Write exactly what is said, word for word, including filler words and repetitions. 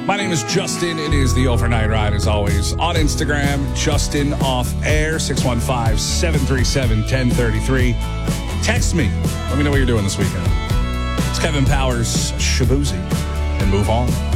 My name is Justin. It is the Overnight Ride, as always. On Instagram, Justin Off Air, six one five, seven three seven, one oh three three. Text me. Let me know what you're doing this weekend. It's Kevin Powers, Shabuzi, and move on.